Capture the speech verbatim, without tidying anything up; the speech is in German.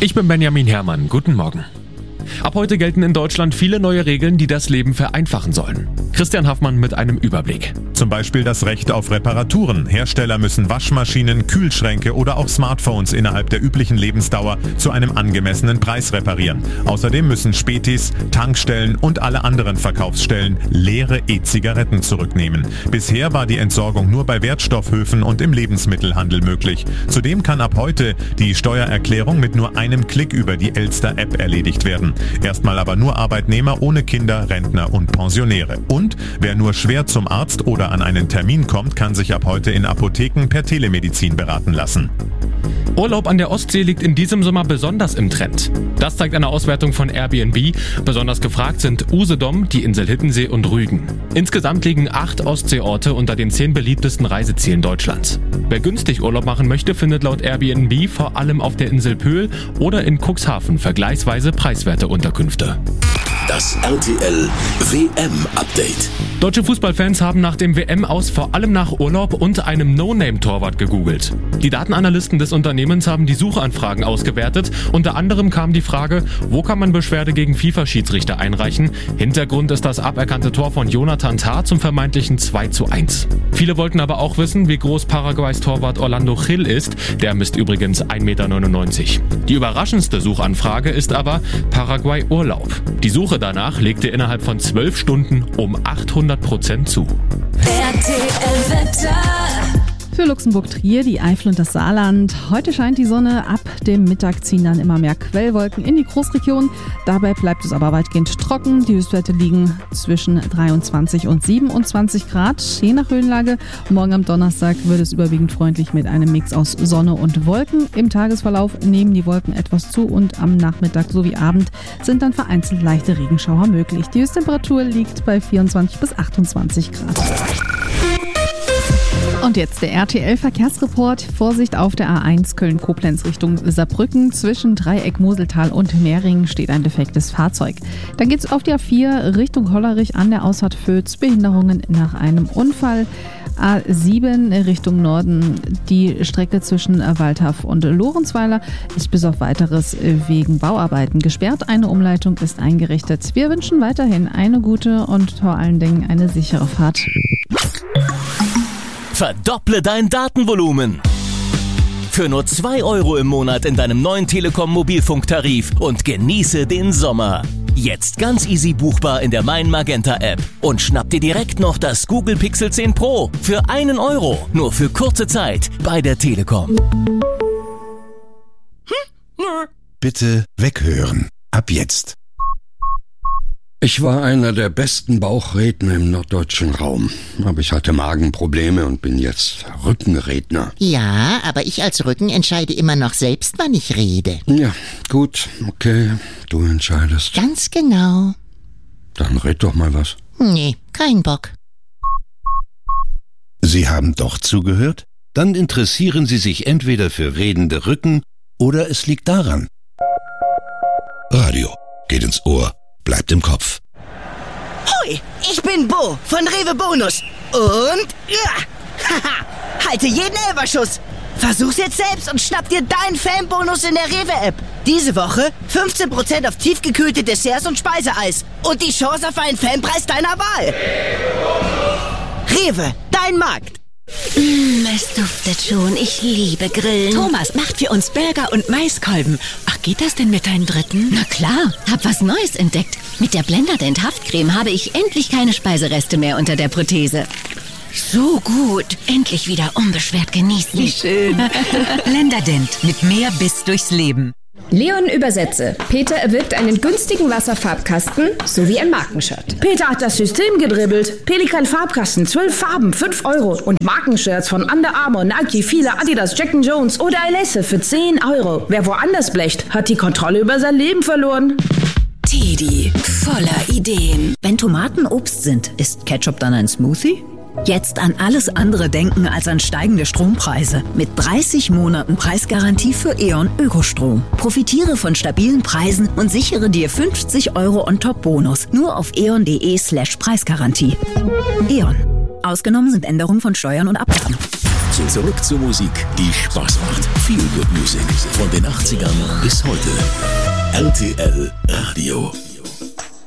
Ich bin Benjamin Herrmann. Guten Morgen. Ab heute gelten in Deutschland viele neue Regeln, die das Leben vereinfachen sollen. Christian Haffmann mit einem Überblick. Zum Beispiel das Recht auf Reparaturen. Hersteller müssen Waschmaschinen, Kühlschränke oder auch Smartphones innerhalb der üblichen Lebensdauer zu einem angemessenen Preis reparieren. Außerdem müssen Spätis, Tankstellen und alle anderen Verkaufsstellen leere E-Zigaretten zurücknehmen. Bisher war die Entsorgung nur bei Wertstoffhöfen und im Lebensmittelhandel möglich. Zudem kann ab heute die Steuererklärung mit nur einem Klick über die Elster-App erledigt werden. Erstmal aber nur Arbeitnehmer ohne Kinder, Rentner und Pensionäre. Und wer nur schwer zum Arzt oder an einen Termin kommt, kann sich ab heute in Apotheken per Telemedizin beraten lassen. Urlaub an der Ostsee liegt in diesem Sommer besonders im Trend. Das zeigt eine Auswertung von Airbnb. Besonders gefragt sind Usedom, die Insel Hiddensee und Rügen. Insgesamt liegen acht Ostseeorte unter den zehn beliebtesten Reisezielen Deutschlands. Wer günstig Urlaub machen möchte, findet laut Airbnb vor allem auf der Insel Pöhl oder in Cuxhaven vergleichsweise preiswerte Unterkünfte. Das R T L W M-Update. Deutsche Fußballfans haben nach dem W M-Aus vor allem nach Urlaub und einem No-Name-Torwart gegoogelt. Die Datenanalysten des Unternehmens haben die Suchanfragen ausgewertet. Unter anderem kam die Frage, wo kann man Beschwerde gegen FIFA-Schiedsrichter einreichen? Hintergrund ist das aberkannte Tor von Jonathan Tah zum vermeintlichen zwei zu eins. Viele wollten aber auch wissen, wie groß Paraguays Torwart Orlando Gil ist. Der misst übrigens ein Meter neunundneunzig. Die überraschendste Suchanfrage ist aber Paraguay Urlaub. Die Suche danach legte innerhalb von zwölf Stunden um achthundert Prozent zu. R T L-Wetter. Für Luxemburg-Trier, die Eifel und das Saarland. Heute scheint die Sonne, ab dem Mittag ziehen dann immer mehr Quellwolken in die Großregion. Dabei bleibt es aber weitgehend trocken. Die Höchstwerte liegen zwischen dreiundzwanzig und siebenundzwanzig Grad, je nach Höhenlage. Morgen am Donnerstag wird es überwiegend freundlich mit einem Mix aus Sonne und Wolken. Im Tagesverlauf nehmen die Wolken etwas zu und am Nachmittag sowie Abend sind dann vereinzelt leichte Regenschauer möglich. Die Höchsttemperatur liegt bei vierundzwanzig bis achtundzwanzig Grad. Und jetzt der R T L-Verkehrsreport. Vorsicht auf der A eins Köln-Koblenz Richtung Saarbrücken. Zwischen Dreieck Moseltal und Mehringen steht ein defektes Fahrzeug. Dann geht's auf die A vier Richtung Hollerich an der Ausfahrt Vötz. Behinderungen nach einem Unfall. A sieben Richtung Norden. Die Strecke zwischen Waldhaff und Lorenzweiler ist bis auf weiteres wegen Bauarbeiten gesperrt. Eine Umleitung ist eingerichtet. Wir wünschen weiterhin eine gute und vor allen Dingen eine sichere Fahrt. Verdopple dein Datenvolumen. Für nur zwei Euro im Monat in deinem neuen Telekom-Mobilfunktarif und genieße den Sommer. Jetzt ganz easy buchbar in der Mein Magenta App. Und schnapp dir direkt noch das Google Pixel zehn Pro für einen Euro. Nur für kurze Zeit bei der Telekom. Bitte weghören. Ab jetzt. Ich war einer der besten Bauchredner im norddeutschen Raum. Aber ich hatte Magenprobleme und bin jetzt Rückenredner. Ja, aber ich als Rücken entscheide immer noch selbst, wann ich rede. Ja, gut, okay, du entscheidest. Ganz genau. Dann red doch mal was. Nee, kein Bock. Sie haben doch zugehört? Dann interessieren Sie sich entweder für redende Rücken oder es liegt daran. Radio geht ins Ohr. Bleibt im Kopf. Hoi, ich bin Bo von Rewe Bonus. Und ja, haha, halte jeden Elberschuss. Versuch's jetzt selbst und schnapp dir deinen Fanbonus in der Rewe-App. Diese Woche fünfzehn Prozent auf tiefgekühlte Desserts und Speiseeis. Und die Chance auf einen Fanpreis deiner Wahl. Rewe, dein Markt. Mm, es duftet schon. Ich liebe Grillen. Thomas macht für uns Burger und Maiskolben. Ach, geht das denn mit deinem dritten? Na klar, hab was Neues entdeckt. Mit der Blenderdent Haftcreme habe ich endlich keine Speisereste mehr unter der Prothese. So gut. Endlich wieder unbeschwert genießen. Wie schön. Blenderdent mit mehr Biss durchs Leben. Leon Übersetze. Peter erwirbt einen günstigen Wasserfarbkasten sowie ein Markenshirt. Peter hat das System gedribbelt. Pelikan Farbkasten, zwölf Farben, fünf Euro. Und Markenshirts von Under Armour, Nike, Fila, Adidas, Jack and Jones oder Alesse für zehn Euro. Wer woanders blecht, hat die Kontrolle über sein Leben verloren. Teddy, voller Ideen. Wenn Tomaten Obst sind, ist Ketchup dann ein Smoothie? Jetzt an alles andere denken als an steigende Strompreise. Mit dreißig Monaten Preisgarantie für E.ON Ökostrom. Profitiere von stabilen Preisen und sichere dir fünfzig Euro on-top-Bonus. Nur auf eon.de slash Preisgarantie. E.ON. Ausgenommen sind Änderungen von Steuern und Abgaben. Zurück zur Musik, die Spaß macht. Feel Good Music von den achtzigern bis heute. R T L Radio.